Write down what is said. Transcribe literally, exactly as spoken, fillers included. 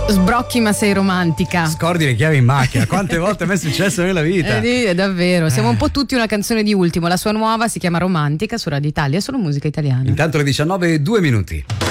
Sbrocchi ma sei romantica. Scordi le chiavi in macchina. Quante volte mi è successo nella vita? Eh, davvero, siamo un po' tutti una canzone di Ultimo. La sua nuova si chiama Romantica su Radio Italia, solo musica italiana. Intanto le diciannove e due minuti.